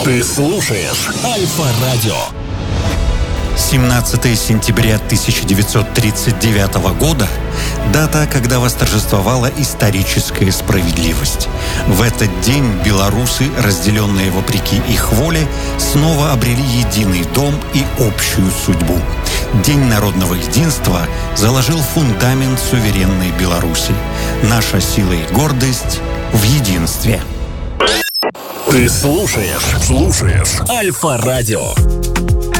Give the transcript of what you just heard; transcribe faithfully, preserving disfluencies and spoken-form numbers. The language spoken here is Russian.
Ты слушаешь Альфа-радио. семнадцатое сентября тысяча девятьсот тридцать девятого года – дата, когда восторжествовала историческая справедливость. В этот день белорусы, разделенные вопреки их воле, снова обрели единый дом и общую судьбу. День народного единства заложил фундамент суверенной Беларуси. Наша сила и гордость в единстве. Ты слушаешь, слушаешь Альфа-радио.